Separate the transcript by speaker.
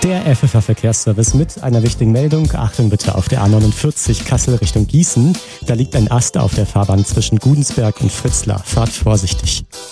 Speaker 1: Der FFH Verkehrsservice mit einer wichtigen Meldung. Achtung bitte auf der A49 Kassel Richtung Gießen. Da liegt ein Ast auf der Fahrbahn zwischen Gudensberg und Fritzlar. Fahrt vorsichtig.